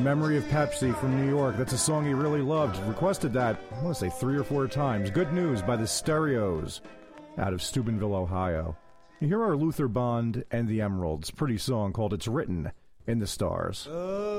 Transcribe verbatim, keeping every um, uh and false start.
Memory of Pepsi from New York. That's a song he really loved. Requested that, I want to say three or four times. Good News by the Stereos out of Steubenville, Ohio. Here are Luther Bond and the Emeralds. Pretty song called It's Written in the Stars. Uh.